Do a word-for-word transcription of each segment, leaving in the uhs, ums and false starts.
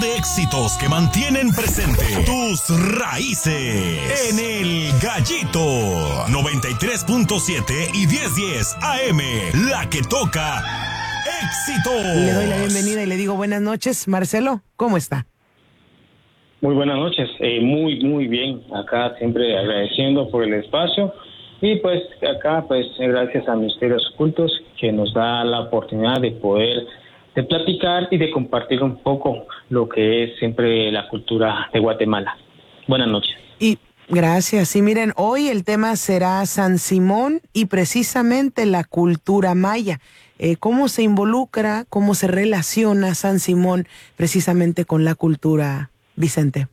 de éxitos que mantienen presente tus raíces en El Gallito noventa y tres punto siete y diez diez A M, la que toca éxitos. Le doy la bienvenida y le digo buenas noches. Marcelo, ¿cómo está? Muy buenas noches, eh, muy, muy bien. Acá siempre agradeciendo por el espacio. Y pues acá, pues gracias a Misterios Ocultos, que nos da la oportunidad de poder de platicar y de compartir un poco lo que es siempre la cultura de Guatemala. Buenas noches. Y gracias. Y miren, hoy el tema será San Simón y precisamente la cultura maya. Eh, ¿Cómo se involucra, cómo se relaciona San Simón precisamente con la cultura, Vicente?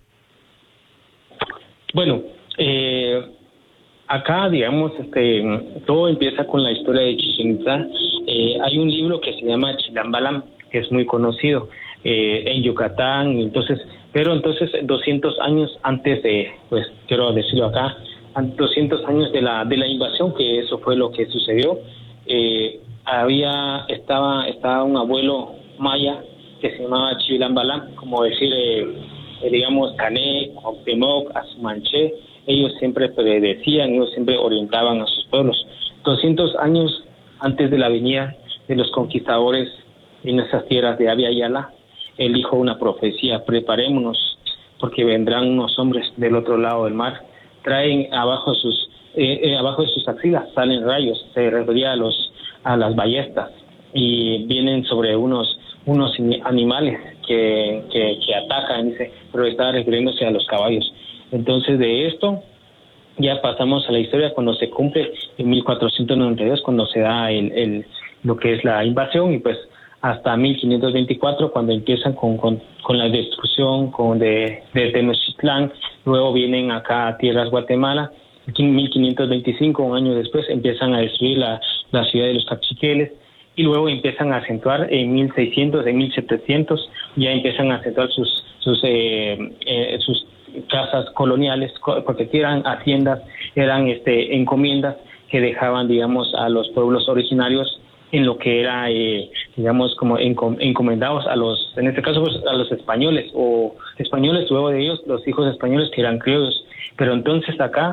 Bueno, eh... acá, digamos, este, todo empieza con la historia de Chichén Itzá. Eh, hay un libro que se llama Chilambalam, que es muy conocido eh, en Yucatán, entonces, pero entonces doscientos años antes de, pues quiero decirlo acá, doscientos años de la de la invasión, que eso fue lo que sucedió. Eh, había estaba estaba un abuelo maya que se llamaba Chilambalam, como decir, eh, eh, digamos, Canek, Cuauhtémoc, Asumanché. Ellos siempre predecían, ellos siempre orientaban a sus pueblos. doscientos años antes de la venida de los conquistadores en esas tierras de Abya Yala, él dijo una profecía: preparémonos, porque vendrán unos hombres del otro lado del mar, traen abajo sus eh, eh, abajo de sus axilas, salen rayos, se refería a los a las ballestas, y vienen sobre unos unos animales que, que, que atacan, dice, pero estaba refiriéndose a los caballos. Entonces de esto ya pasamos a la historia cuando se cumple en mil cuatrocientos noventa y dos, cuando se da el, el lo que es la invasión, y pues hasta mil quinientos veinticuatro, cuando empiezan con, con, con la destrucción con de, de Tenochtitlán. Luego vienen acá a tierras Guatemala. En mil quinientos veinticinco, un año después, empiezan a destruir la, la ciudad de los Cachiqueles, y luego empiezan a acentuar en mil seiscientos, en mil setecientos, ya empiezan a acentuar sus sus eh, eh, sus casas coloniales, porque eran haciendas, eran este encomiendas que dejaban, digamos, a los pueblos originarios en lo que era, eh, digamos, como encomendados a los, en este caso, pues, a los españoles, o españoles, luego de ellos, los hijos españoles que eran criollos. Pero entonces acá,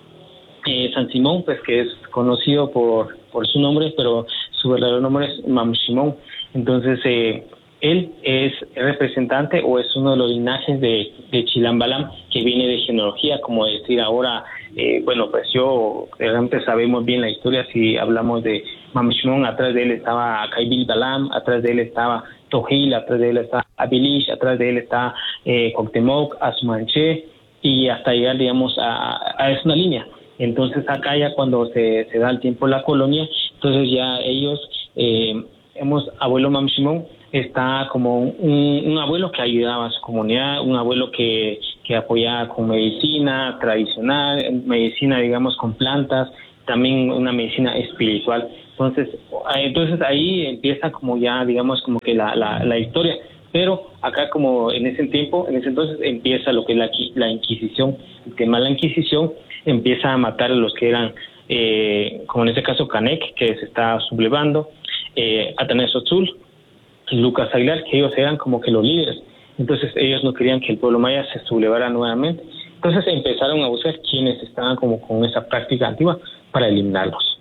eh, San Simón, pues que es conocido por, por su nombre, pero su verdadero nombre es Mam Simón. Entonces, eh, él es representante o es uno de los linajes de, de Chilambalam, que viene de genealogía, como decir ahora, eh, bueno, pues yo, realmente sabemos bien la historia. Si hablamos de Mam Simón, atrás de él estaba Caibil Balam, atrás de él estaba Tojil, atrás de él está Abilish, atrás de él está eh, Cuauhtémoc, Asumanché, y hasta llegar, digamos, a, a es una línea. Entonces acá ya cuando se, se da el tiempo de la colonia, entonces ya ellos, eh, hemos, abuelo Mam Simón, está como un, un abuelo que ayudaba a su comunidad, un abuelo que, que apoyaba con medicina tradicional, medicina, digamos, con plantas, también una medicina espiritual. Entonces, entonces ahí empieza como ya, digamos, como que la, la, la historia. Pero acá, como en ese tiempo, en ese entonces empieza lo que es la, la Inquisición. El tema de la Inquisición empieza a matar a los que eran, eh, como en este caso Canek, que se está sublevando, eh, Atanesotzul, Lucas Aguilar, que ellos eran como que los líderes. Entonces ellos no querían que el pueblo maya se sublevara nuevamente. Entonces empezaron a buscar quienes estaban como con esa práctica antigua para eliminarlos.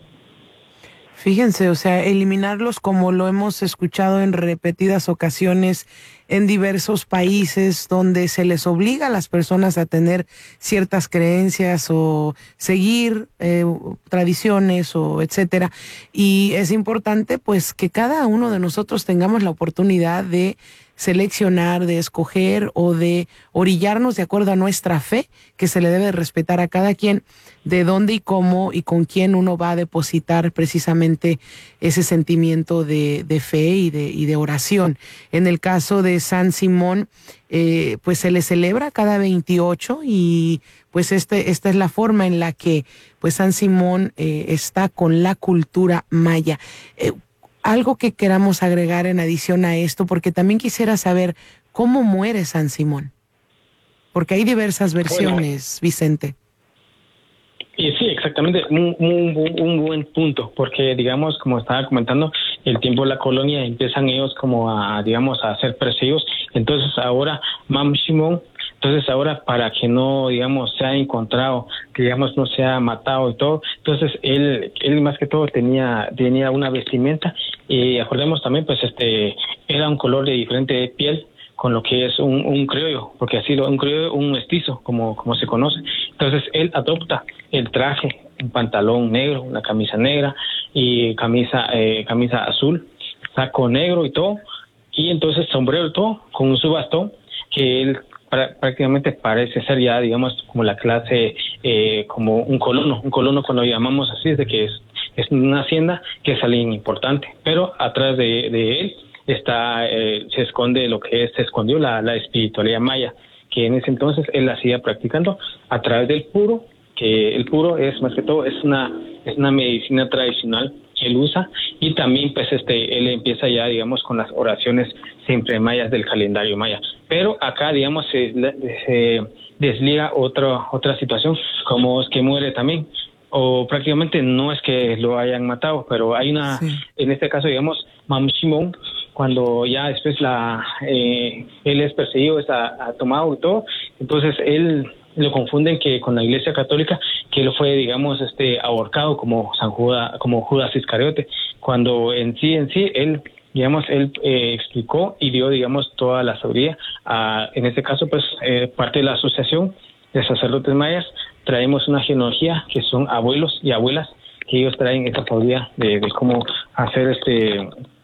Fíjense, o sea, eliminarlos, como lo hemos escuchado en repetidas ocasiones en diversos países donde se les obliga a las personas a tener ciertas creencias o seguir eh, tradiciones o etcétera. Y es importante pues que cada uno de nosotros tengamos la oportunidad de seleccionar, de escoger o de orillarnos de acuerdo a nuestra fe, que se le debe respetar a cada quien, de dónde y cómo y con quién uno va a depositar precisamente ese sentimiento de, de fe y de, y de oración. En el caso de San Simón, eh, pues se le celebra cada veintiocho, y pues este, esta es la forma en la que pues San Simón eh, está con la cultura maya. Eh, Algo que queramos agregar en adición a esto, porque también quisiera saber cómo muere San Simón, porque hay diversas versiones, bueno, Vicente. Y sí, exactamente, un, un, un buen punto, porque digamos, como estaba comentando, el tiempo de la colonia, empiezan ellos como a, digamos, a ser perseguidos. Entonces ahora Mam Shimon, entonces ahora para que no, digamos, sea encontrado, que digamos no sea matado y todo, entonces él, él más que todo tenía, tenía una vestimenta, y acordemos también, pues este, era un color de diferente piel, con lo que es un, un criollo, porque así lo, un criollo, un mestizo, como, como se conoce. Entonces él adopta el traje, un pantalón negro, una camisa negra y camisa, eh, camisa azul, saco negro y todo, y entonces sombrero y todo, con su bastón, que él prácticamente parece ser ya, digamos, como la clase, eh, como un colono, un colono cuando llamamos así, es de que es, es una hacienda que es alguien importante, pero atrás de, de él está, eh, se esconde lo que es, se escondió la, la espiritualidad maya, que en ese entonces él la hacía practicando a través del puro, que el puro es más que todo, es una, es una medicina tradicional que él usa, y también pues este él empieza ya, digamos, con las oraciones siempre mayas del calendario maya. Pero acá, digamos, se, se desliga otra otra situación, como es que muere también, o prácticamente no es que lo hayan matado, pero hay una, sí. En este caso, digamos, Mam Shimon, cuando ya después la eh, él es perseguido, está tomado y todo, entonces él lo confunden que con la Iglesia Católica, que él fue, digamos, este ahorcado como San Judas, como Judas Iscariote, cuando en sí, en sí, él, digamos, él eh, explicó y dio, digamos, toda la sabiduría. A, en este caso, pues, eh, parte de la Asociación de Sacerdotes Mayas, traemos una genealogía que son abuelos y abuelas, que ellos traen esta sabiduría de, de cómo hacer este,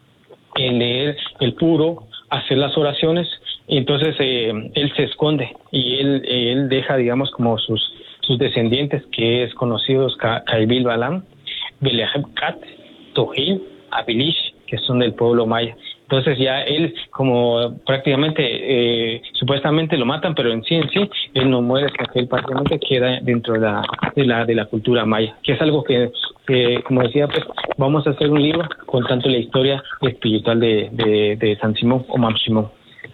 el leer el puro, hacer las oraciones. Y entonces eh, él se esconde y él él deja, digamos, como sus sus descendientes, que es conocidos Caibil Balam, Beleheb Kat, Tojil, Abilish, que son del pueblo maya. Entonces ya él, como prácticamente, eh, supuestamente lo matan, pero en sí, en sí, él no muere, sino que él prácticamente queda dentro de la, de la, de la cultura maya, que es algo que, que, como decía, pues vamos a hacer un libro contando la historia espiritual de, de, de San Simón o Mam Shimon.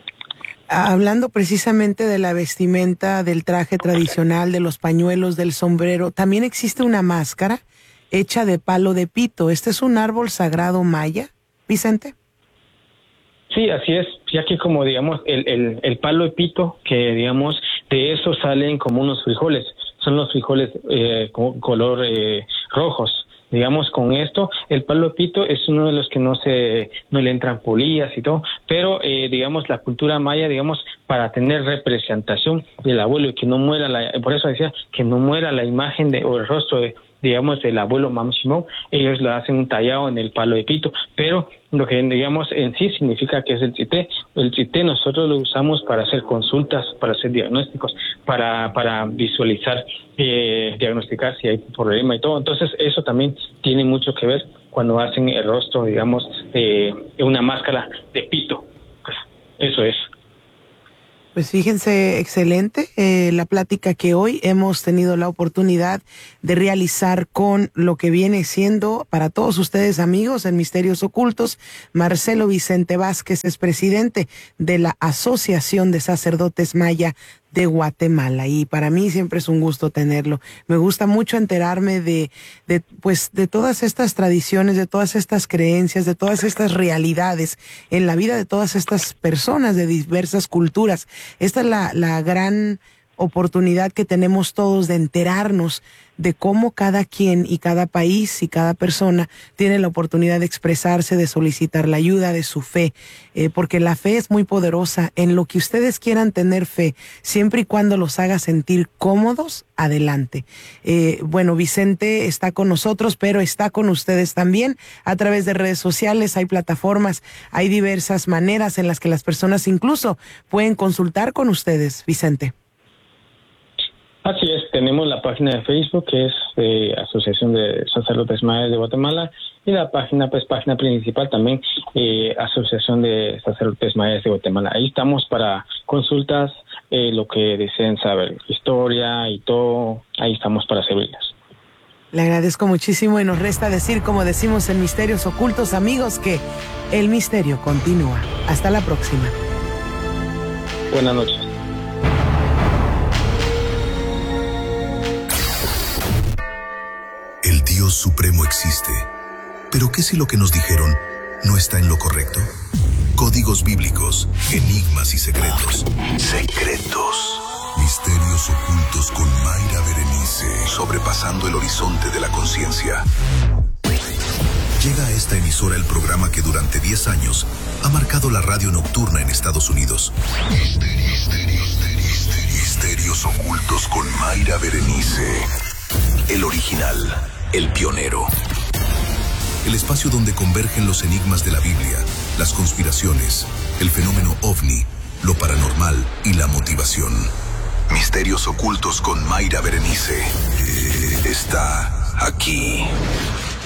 Hablando precisamente de la vestimenta, del traje tradicional, de los pañuelos, del sombrero, también existe una máscara hecha de palo de pito. ¿Este es un árbol sagrado maya, Vicente? Sí, así es, ya que como digamos el, el, el palo de pito, que digamos de eso salen como unos frijoles, son los frijoles eh, con color eh, rojos. Digamos, con esto, el palo de pito es uno de los que no se, no le entran polillas y todo, pero eh, digamos, la cultura maya, digamos, para tener representación del abuelo y que no muera la, por eso decía, que no muera la imagen de, o el rostro de, digamos, del abuelo Mam Shimon, ellos lo hacen un tallado en el palo de pito, pero lo que digamos en sí significa que es el chité. El chité nosotros lo usamos para hacer consultas, para hacer diagnósticos, para para visualizar, eh, diagnosticar si hay problema y todo. Entonces eso también tiene mucho que ver cuando hacen el rostro, digamos, de eh, una máscara de pito. Pues eso es. Pues fíjense, excelente eh, la plática que hoy hemos tenido la oportunidad de realizar con lo que viene siendo para todos ustedes, amigos, en Misterios Ocultos. Marcelo Vicente Vázquez es presidente de la Asociación de Sacerdotes Maya de Guatemala, y para mí siempre es un gusto tenerlo. Me gusta mucho enterarme de, de, pues, de todas estas tradiciones, de todas estas creencias, de todas estas realidades en la vida de todas estas personas de diversas culturas. Esta es la, la gran oportunidad que tenemos todos de enterarnos de cómo cada quien y cada país y cada persona tiene la oportunidad de expresarse, de solicitar la ayuda de su fe, eh, porque la fe es muy poderosa. En lo que ustedes quieran tener fe, siempre y cuando los haga sentir cómodos, adelante. Eh, bueno, Vicente está con nosotros, pero está con ustedes también a través de redes sociales. Hay plataformas, hay diversas maneras en las que las personas incluso pueden consultar con ustedes, Vicente. Así es, tenemos la página de Facebook, que es eh, Asociación de Sacerdotes Mayas de Guatemala, y la página, pues página principal también, eh, Asociación de Sacerdotes Mayas de Guatemala. Ahí estamos para consultas, eh, lo que deseen saber, historia y todo, ahí estamos para servirles. Le agradezco muchísimo y nos resta decir, como decimos en Misterios Ocultos, amigos, que el misterio continúa. Hasta la próxima. Buenas noches. El Dios Supremo existe. Pero ¿qué si lo que nos dijeron no está en lo correcto? Códigos bíblicos, enigmas y secretos. Secretos. Misterios ocultos con Mayra Berenice. Sobrepasando el horizonte de la conciencia. Llega a esta emisora el programa que durante diez años ha marcado la radio nocturna en Estados Unidos. Misterios, misterios, misterios, misterios ocultos con Mayra Berenice. El original, el pionero. El espacio donde convergen los enigmas de la Biblia, las conspiraciones, el fenómeno ovni, lo paranormal y la motivación. Misterios ocultos con Mayra Berenice. Está aquí.